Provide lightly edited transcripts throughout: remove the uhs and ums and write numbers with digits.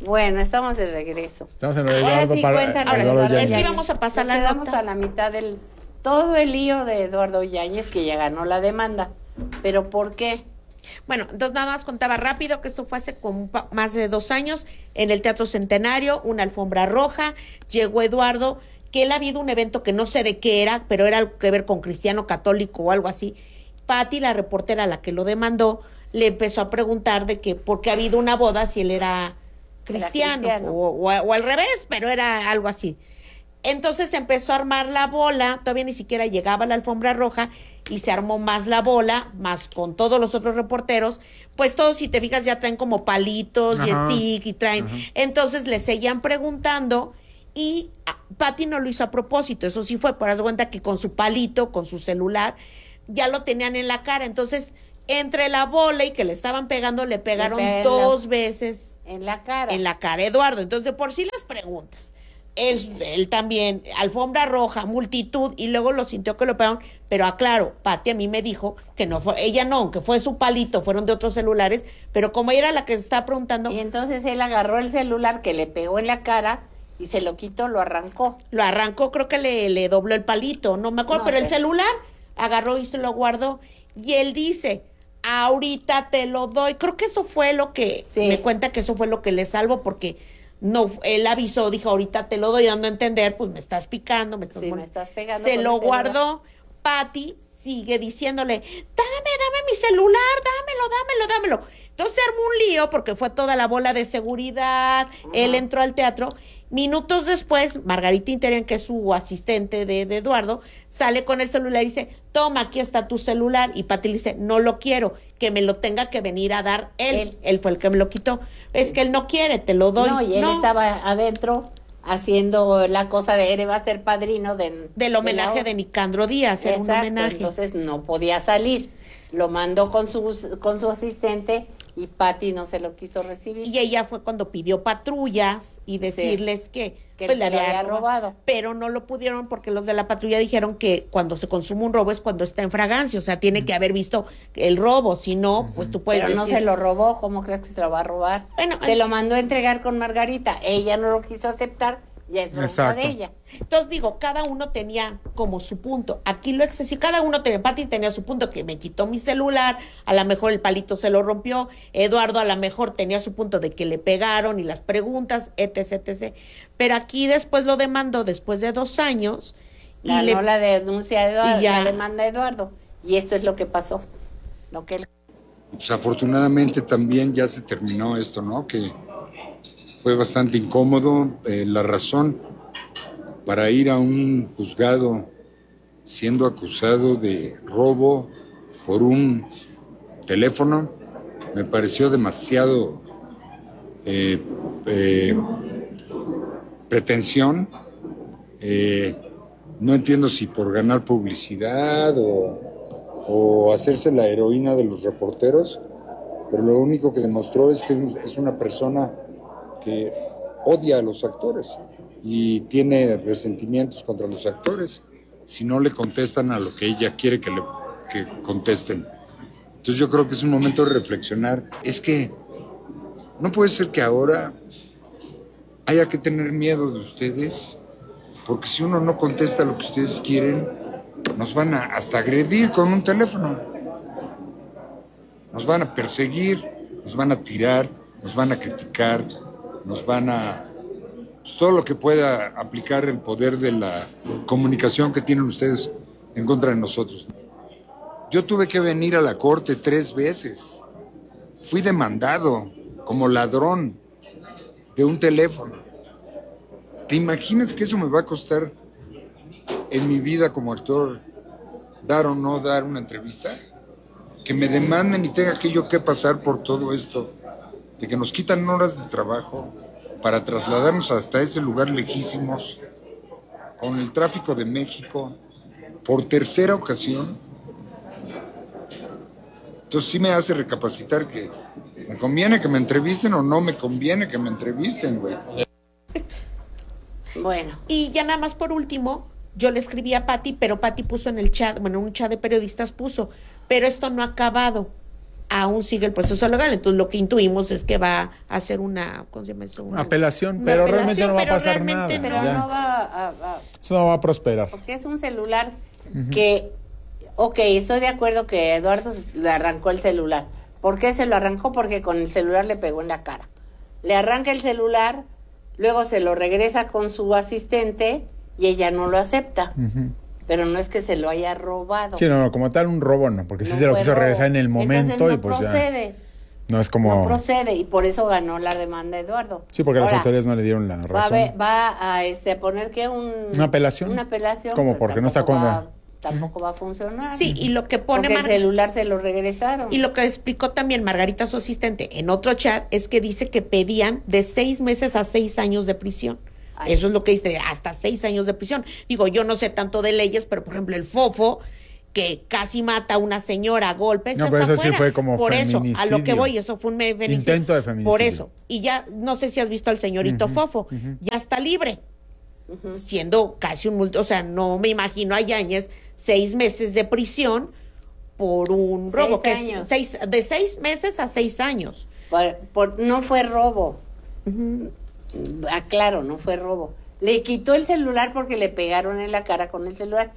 Bueno, estamos de regreso. Estamos en lo de Ahora Eduardo sí, para cuéntanos, Eduardo Eduardo Es que Yáñez. íbamos a pasar Nos la quedamos nota. a la mitad del todo el lío de Eduardo Yáñez, que ya ganó la demanda. ¿Pero por qué? Bueno, entonces nada más contaba rápido que esto fue hace como más de 2 años en el Teatro Centenario, una alfombra roja, llegó Eduardo, que él ha habido un evento que no sé de qué era, pero era algo que ver con cristiano católico o algo así. Patti, la reportera a la que lo demandó, le empezó a preguntar de que por qué ha habido una boda si él era cristiano. O al revés, pero era algo así. Entonces empezó a armar la bola, todavía ni siquiera llegaba a la alfombra roja y se armó más la bola, más con todos los otros reporteros, pues todos, si te fijas, ya traen como palitos y stick y traen. Entonces le seguían preguntando y Patti no lo hizo a propósito, eso sí fue, por haz de cuenta que con su palito, con su celular, ya lo tenían en la cara. Entonces, entre la bola y que le estaban pegando, le pegaron 2 veces en la cara. En la cara, Eduardo. Entonces, de por sí las preguntas. Él también, alfombra roja, multitud, y luego lo sintió que lo pegaron, pero aclaro, Patti a mí me dijo que no fue, ella no, que fue su palito, fueron de otros celulares, pero como ella era la que estaba preguntando. Y entonces él agarró el celular que le pegó en la cara y se lo quitó, lo arrancó. Lo arrancó, creo que le dobló el palito, no me acuerdo, pero el celular agarró y se lo guardó. Y él dice, ahorita te lo doy. Creo que eso fue lo que, me cuenta que eso fue lo que le salvó, porque no, él avisó, dijo, ahorita te lo doy, dando a entender, pues me estás picando, me estás pegando. Se lo guardó. Patti sigue diciéndole, dame mi celular, dámelo. Entonces se armó un lío porque fue toda la bola de seguridad, él entró al teatro. Minutos después, Margarita Interian, que es su asistente de Eduardo, sale con el celular y dice, toma, aquí está tu celular. Y Patti le dice, no lo quiero, que me lo tenga que venir a dar él. Él fue el que me lo quitó. Es que él no quiere, te lo doy. No, y él estaba adentro haciendo la cosa de él va a ser padrino del homenaje de Nicandro Díaz, era un homenaje. Entonces no podía salir. Lo mandó con su asistente y Patti no se lo quiso recibir. Y ella fue cuando pidió patrullas y decirles que pues, le había robado. Pero no lo pudieron porque los de la patrulla dijeron que cuando se consume un robo es cuando está en fragancia, o sea, tiene que haber visto el robo, si no, pues tú puedes decir. Pero no se lo robó, ¿cómo crees que se lo va a robar? Bueno, se lo mandó a entregar con Margarita, ella no lo quiso aceptar. Ya es bronca de ella. Entonces digo, cada uno tenía como su punto. Aquí lo excesivo, cada uno tenía, Patti tenía su punto, que me quitó mi celular, a lo mejor el palito se lo rompió, Eduardo a lo mejor tenía su punto de que le pegaron y las preguntas, etc. Pero aquí después lo demandó después de 2 años. Ganó la denuncia a Eduardo, la demanda a Eduardo. Y esto es lo que pasó. Pues afortunadamente también ya se terminó esto, ¿no? Que fue bastante incómodo. La razón para ir a un juzgado siendo acusado de robo por un teléfono me pareció demasiado pretensión. No entiendo si por ganar publicidad o hacerse la heroína de los reporteros, pero lo único que demostró es que es una persona que odia a los actores y tiene resentimientos contra los actores si no le contestan a lo que ella quiere que contesten. Entonces yo creo que es un momento de reflexionar. Es que no puede ser que ahora haya que tener miedo de ustedes, porque si uno no contesta lo que ustedes quieren, nos van a hasta agredir con un teléfono, nos van a perseguir, nos van a tirar, nos van a criticar, nos van a... Pues todo lo que pueda aplicar el poder de la comunicación que tienen ustedes en contra de nosotros. Yo tuve que venir a la corte 3 veces. Fui demandado como ladrón de un teléfono. ¿Te imaginas que eso me va a costar en mi vida como actor dar o no dar una entrevista? Que me demanden y tenga que yo que pasar por todo esto, de que nos quitan horas de trabajo para trasladarnos hasta ese lugar lejísimos, con el tráfico de México, por 3ª ocasión. Entonces sí me hace recapacitar que me conviene que me entrevisten o no me conviene que me entrevisten, güey. Bueno. Y ya nada más por último, yo le escribí a Patti, pero Patti puso en el chat, bueno, un chat de periodistas puso, pero esto no ha acabado. aún sigue el proceso legal. Entonces lo que intuimos es que va a hacer una, ¿cómo se llama eso? Una apelación, pero realmente no va a pasar nada. Pero ya. no va Eso no va a prosperar. porque es un celular que, ok, estoy de acuerdo que Eduardo le arrancó el celular. ¿Por qué se lo arrancó? Porque con el celular le pegó en la cara. Le arranca el celular, luego se lo regresa con su asistente y ella no lo acepta. Pero no es que se lo haya robado. Sí, no, como tal un robo no, porque sí se lo fue quiso robo. regresar en el momento. Entonces no y pues procede. ya. No es como... No procede y por eso ganó la demanda Eduardo. Sí, porque las Ahora, autoridades no le dieron la razón. Va a poner que Una apelación. Una apelación. Como pero porque no está tampoco va a funcionar. Sí, y lo que pone porque el celular se lo regresaron. y lo que explicó también Margarita, su asistente, en otro chat, es que dice que pedían de 6 meses a 6 años de prisión. Ay. Eso es lo que dice, hasta 6 años de prisión. Digo, yo no sé tanto de leyes, pero por ejemplo el Fofo, que casi mata a una señora a golpes, No, ya pero está eso sí fuera. fue como por eso, a lo feminicidio. que voy, eso fue un feminicidio. Intento de feminicidio. Por eso. Y ya, no sé si has visto al señorito Fofo, ya está libre. Siendo casi un o sea, no me imagino a Yáñez 6 meses de prisión por un robo, 6 que años. es de 6 meses a 6 años. No fue robo. Aclaro, no fue robo. Le quitó el celular porque le pegaron en la cara con el celular.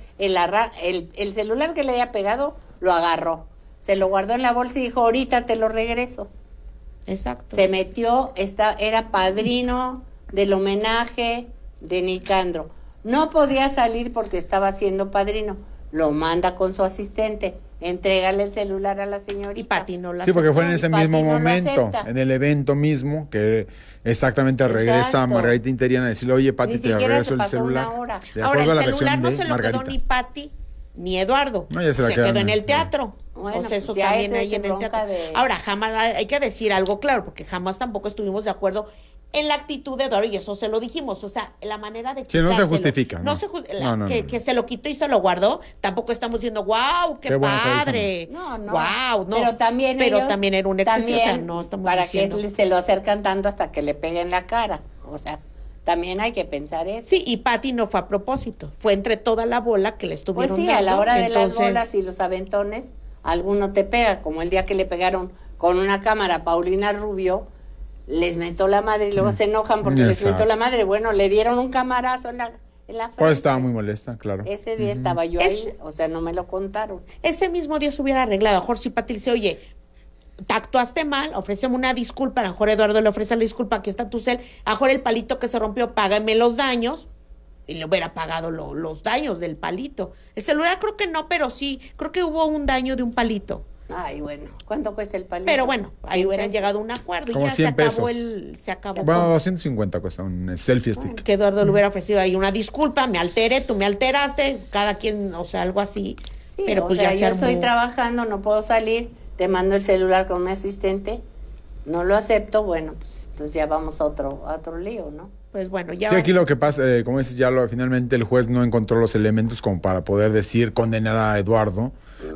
El celular que le había pegado lo agarró. Se lo guardó en la bolsa y dijo, ahorita te lo regreso. Exacto. Se metió, era padrino del homenaje de Nicandro. No podía salir porque estaba siendo padrino. Lo manda con su asistente. Entrégale el celular a la señorita. Y Pati no la Sí, porque fue aceptó. en ese y Pati mismo no lo momento, acepta. en el evento mismo, que exactamente regresa a Exacto. Margarita Interiana a decirle, oye, Pati, Ni te siquiera regreso se el pasó celular. una hora. De Ahora, acuerdo a la el celular versión no de se lo Margarita. quedó ni Pati ni Eduardo. No, ya se la se quedaron, quedó en el ya. teatro. Bueno, O sea, eso pues ya también ese ahí es en el bronca teatro. de- Ahora, jamás hay que decir algo claro, porque jamás tampoco estuvimos de acuerdo en la actitud de Eduardo, y eso se lo dijimos. O sea, la manera de Sí, no se quitárselo. justifica, No ¿no? se ju- No, que, no. que se lo quitó y se lo guardó. Tampoco estamos diciendo, wow, qué Qué bueno que lo hizo. padre. No, no. Wow, no. Pero también Pero ellos también era un exceso, o sea, también, no estamos para diciendo. que se lo acercan tanto hasta que le peguen la cara. O sea, también hay que pensar eso. Sí, y Pati no fue a propósito. Fue entre toda la bola que le Pues estuvieron sí, a dando. la hora de las Entonces, bolas y los aventones, alguno te pega, como el día que le pegaron con una cámara a Paulina Rubio, les mentó la madre y luego se enojan porque les Exacto. mentó la madre. Bueno, le dieron un camarazo en la frente. Pues estaba muy molesta, claro. Ese día estaba yo ahí, o sea, no me lo contaron. ese mismo día se hubiera arreglado. A lo mejor si Pati le dice, oye, te actuaste mal, ofréceme una disculpa. A lo mejor Eduardo le ofrece la disculpa, aquí está tu cel. A lo mejor el palito que se rompió, págame los daños. Y le hubiera pagado los daños del palito. El celular creo que no, pero sí, creo que hubo un daño de un palito. Ay, bueno, ¿cuánto cuesta el palito? Pero bueno, ahí 100 hubieran pesos. llegado a un acuerdo y Como ya se 100 acabó pesos. se acabó. Bueno, con- 250 cuesta un selfie stick. que Eduardo le hubiera ofrecido ahí una disculpa, me alteré, tú me alteraste, cada quien, o sea, algo así. Sí, pero o pues sea, ya se yo armó. estoy trabajando, no puedo salir, te mando el celular con un asistente, no lo acepto, bueno, pues entonces ya vamos a otro lío, ¿no? Pues bueno, ya. Sí, aquí lo que pasa, como dices, finalmente el juez no encontró los elementos como para poder decir condenar a Eduardo.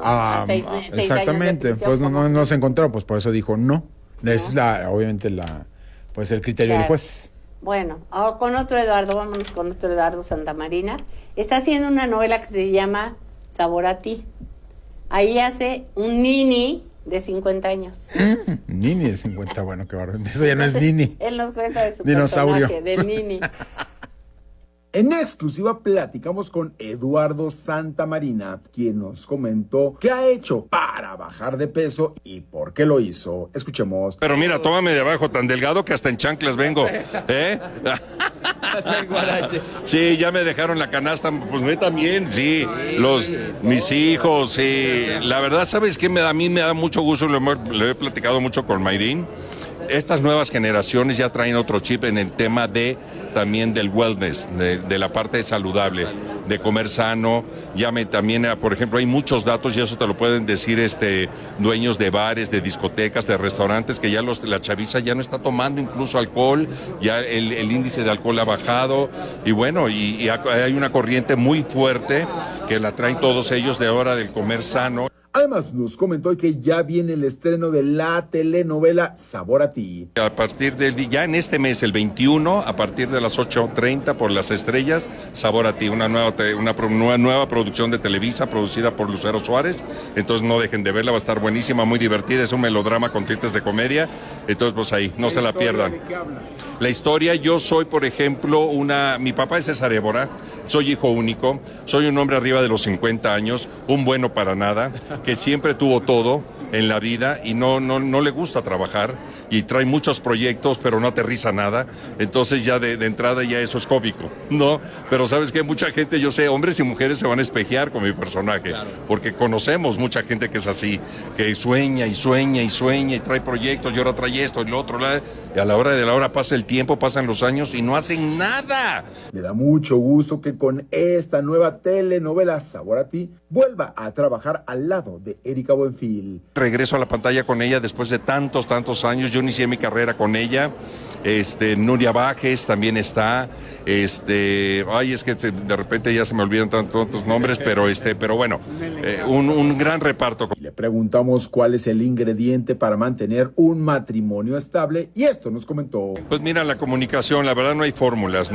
a 6 años de exactamente, prisión, pues como no que- se encontró, pues por eso dijo no. Es obviamente pues el criterio del Claro. juez. Bueno, con otro Eduardo, vámonos con otro Eduardo Santamarina. Está haciendo una novela que se llama Sabor a ti. Ahí hace un nini de 50 años. Nini de 50, bueno, qué barro. Eso ya no es Nini. Él nos cuenta de su Dinosaurio. personaje, del nini. En exclusiva platicamos con Eduardo Santamarina, quien nos comentó qué ha hecho para bajar de peso y por qué lo hizo. Escuchemos. Pero mira, tómame de abajo, tan delgado que hasta en chanclas vengo. ¿Eh? Sí, ya me dejaron la canasta, pues me también, sí. Mis hijos, sí. La verdad, ¿sabes qué? A mí me da mucho gusto, lo he platicado mucho con Mayrín. Estas nuevas generaciones ya traen otro chip en el tema también del wellness, de la parte saludable, de comer sano. También, por ejemplo, hay muchos datos y eso te lo pueden decir dueños de bares, de discotecas, de restaurantes, que ya la chaviza ya no está tomando incluso alcohol, ya el índice de alcohol ha bajado y bueno, y hay una corriente muy fuerte que la traen todos ellos de ahora del comer sano. Además, nos comentó que ya viene el estreno de la telenovela Sabor a Ti. A partir ya en este mes, el 21, a partir de las 8:30 por Las Estrellas, Sabor a Ti, una nueva producción de Televisa, producida por Lucero Suárez. Entonces no dejen de verla, va a estar buenísima, muy divertida, es un melodrama con tintes de comedia. Entonces pues ahí, no se la pierdan. ¿De qué habla? La historia, yo soy, por ejemplo, mi papá es César Évora, soy hijo único, soy un hombre arriba de los 50 años, un bueno para nada, que siempre tuvo todo en la vida y no le gusta trabajar y trae muchos proyectos, pero no aterriza nada. Entonces ya de entrada ya eso es cómico, ¿no? Pero sabes que mucha gente, yo sé, hombres y mujeres se van a espejear con mi personaje, claro, porque conocemos mucha gente que es así, que sueña y sueña y sueña y trae proyectos y ahora trae esto y lo otro, y a la hora de la hora pasa el tiempo, pasan los años y no hacen nada. Le da mucho gusto que con esta nueva telenovela Sabor a Ti vuelva a trabajar al lado de Erika Buenfil. Regreso a la pantalla con ella después de tantos años. Yo inicié mi carrera con ella. Nuria Bajes también está. Es que de repente ya se me olvidan tantos nombres, pero bueno, un gran reparto. Y le preguntamos cuál es el ingrediente para mantener un matrimonio estable y esto nos comentó. Pues mira, la comunicación, la verdad no hay fórmulas.